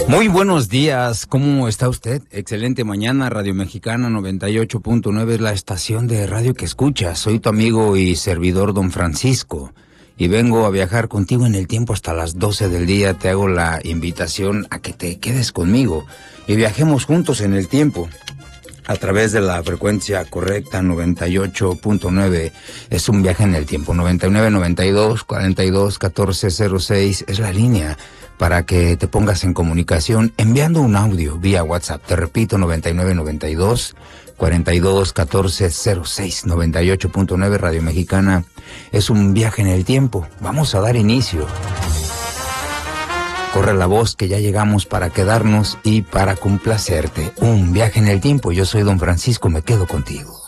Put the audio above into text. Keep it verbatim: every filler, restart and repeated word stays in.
Muy buenos días, ¿cómo está usted? Excelente mañana, Radio Mexicana noventa y ocho punto nueve es la estación de radio que escucha. Soy tu amigo y servidor Don Francisco y vengo a viajar contigo en el tiempo hasta las doce del día. Te hago la invitación a que te quedes conmigo y viajemos juntos en el tiempo a través de la frecuencia correcta noventa y ocho punto nueve. Es un viaje en el tiempo. Noventa y nueve noventa y dos cuarenta y dos catorce cero seis es la línea para que te pongas en comunicación enviando un audio vía WhatsApp. Te repito, noventa y nueve noventa y dos cuarenta y dos catorce cero seis. Noventa y ocho punto nueve Radio Mexicana es un viaje en el tiempo. Vamos a dar inicio. Corre la voz que ya llegamos para quedarnos y para complacerte. Un viaje en el tiempo. Yo soy Don Francisco, me quedo contigo.